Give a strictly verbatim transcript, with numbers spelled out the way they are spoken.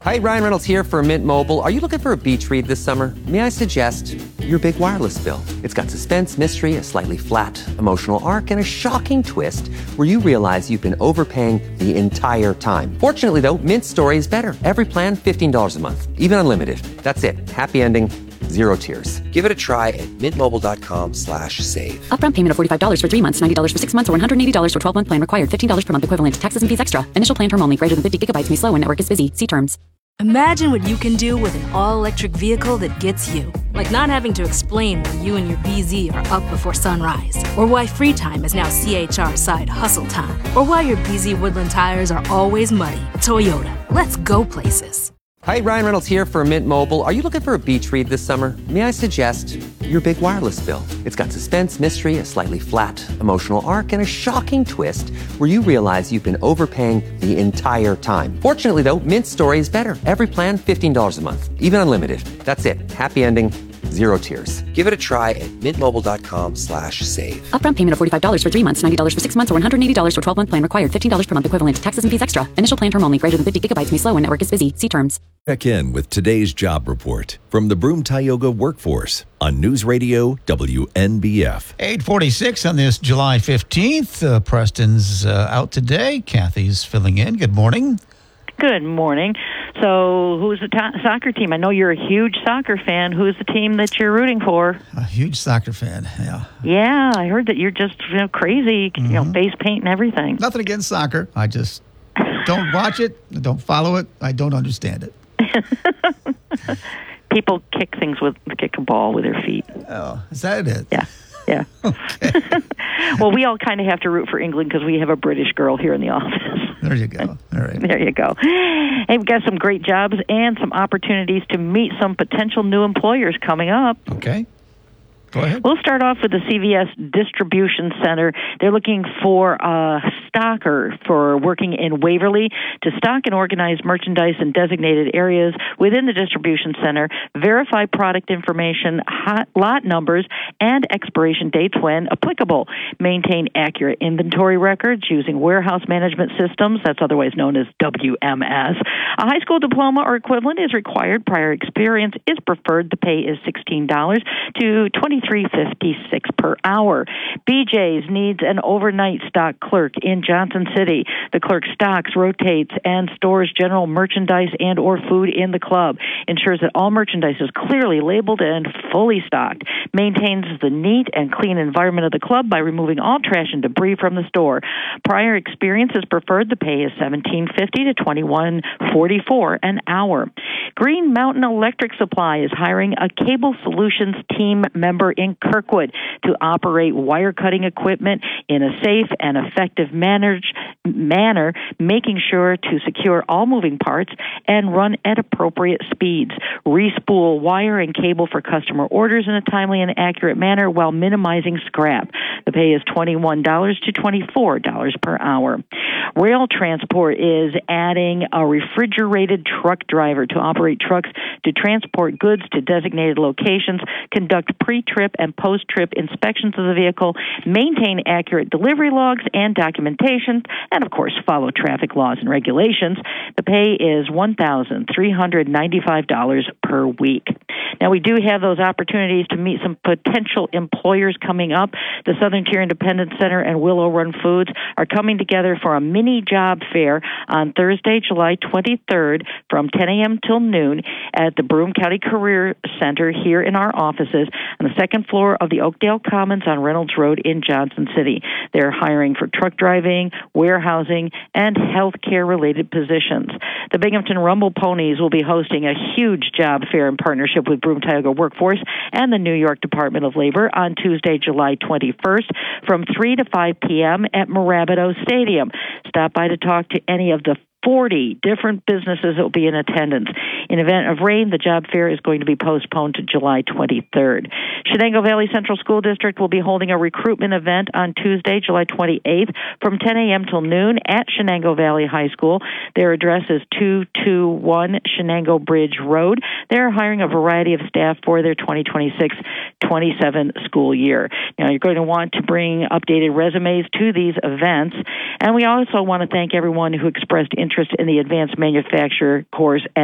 Hi, Ryan Reynolds here for Mint Mobile. Are you looking for a beach read this summer? May I suggest your big wireless bill? It's got suspense, mystery, a slightly flat emotional arc, and a shocking twist where you realize you've been overpaying the entire time. Fortunately, though, Mint's story is better. Every plan, fifteen dollars a month, even unlimited. That's it. Happy ending. Zero tears. Give it a try at mintmobile.com slash save. Upfront payment of forty-five dollars for three months, ninety dollars for six months, or one hundred eighty dollars for twelve-month plan required. fifteen dollars per month equivalent. Taxes and fees extra. Initial plan term only. Greater than fifty gigabytes may slow when network is busy. See terms. Imagine what you can do with an all-electric vehicle that gets you. Like not having to explain why you and your B Z are up before sunrise. Or why free time is now C H R side hustle time. Or why your B Z Woodland tires are always muddy. Toyota. Let's go places. Hi, Ryan Reynolds here for Mint Mobile. Are you looking for a beach read this summer? May I suggest your big wireless bill? It's got suspense, mystery, a slightly flat emotional arc, and a shocking twist where you realize you've been overpaying the entire time. Fortunately, though, Mint's story is better. Every plan, fifteen dollars a month, even unlimited. That's it. Happy ending. Zero tears. Give it a try at mintmobile.com slash save. Upfront payment of forty-five dollars for three months, ninety dollars for six months, or one hundred eighty dollars for twelve-month plan required. fifteen dollars per month equivalent. Taxes and fees extra. Initial plan term only. Greater than fifty gigabytes may slow when network is busy. See terms. Check in with today's job report from the Broome Tioga Workforce on News Radio W N B F. eight forty-six on this July fifteenth. Uh, Preston's uh, out today. Kathy's filling in. Good morning. Good morning. So who's the to- soccer team? I know you're a huge soccer fan. Who's the team that you're rooting for? A huge soccer fan, yeah. Yeah, I heard that you're just you know, crazy, mm-hmm. you know, face paint and everything. Nothing against soccer. I just don't watch it, don't follow it, I don't understand it. People kick things with, kick a ball with their feet. Oh, is that it? Yeah. Yeah. Okay. Well, we all kind of have to root for England because we have a British girl here in the office. There you go. All right. There you go. And we've got some great jobs and some opportunities to meet some potential new employers coming up. Okay. Go ahead. We'll start off with the C V S Distribution Center. They're looking for a stocker for working in Waverly to stock and organize merchandise in designated areas within the distribution center, verify product information, hot lot numbers, and expiration dates when applicable, maintain accurate inventory records using warehouse management systems, that's otherwise known as W M S. A high school diploma or equivalent is required. Prior experience is preferred. The pay is sixteen dollars to twenty-three fifty-six per hour. B J's needs an overnight stock clerk in Johnson City. The clerk stocks, rotates, and stores general merchandise and or food in the club, ensures that all merchandise is clearly labeled and fully stocked, maintains the neat and clean environment of the club by removing all trash and debris from the store. Prior experience is preferred. The pay is seventeen fifty to twenty-one forty-four an hour. Green Mountain Electric Supply is hiring a Cable Solutions team member in Kirkwood to operate wire cutting equipment in a safe and effective manage, manner, making sure to secure all moving parts and run at appropriate speeds. Respool wire and cable for customer orders in a timely and accurate manner while minimizing scrap. The pay is twenty-one dollars to twenty-four dollars per hour. Rail Transport is adding a refrigerated truck driver to operate trucks to transport goods to designated locations, conduct pre-trip and post-trip inspections of the vehicle, maintain accurate delivery logs and documentation, and, of course, follow traffic laws and regulations. The pay is one thousand three hundred ninety-five dollars per week. Now, we do have those opportunities to meet some potential employers coming up. The Southern Tier Independence Center and Willow Run Foods are coming together for a mini job fair on Thursday, July twenty-third from ten a.m. till noon at the Broome County Career Center here in our offices on the second floor of the Oakdale Commons on Reynolds Road in Johnson City. They're hiring for truck driving, warehousing, and healthcare-related positions. The Binghamton Rumble Ponies will be hosting a huge job fair in partnership with Broome Tioga Workforce and the New York Department of Labor on Tuesday, July twenty-first from three to five p.m. at Marabito Stadium. Stop by to talk to any of the forty different businesses that will be in attendance. In event of rain, the job fair is going to be postponed to July twenty-third. Shenango Valley Central School District will be holding a recruitment event on Tuesday, July twenty-eighth from ten a.m. till noon at Shenango Valley High School. Their address is two two one Shenango Bridge Road. They're hiring a variety of staff for their twenty twenty-six twenty-seven school year. Now, you're going to want to bring updated resumes to these events. And we also want to thank everyone who expressed interest in the advanced manufacturer course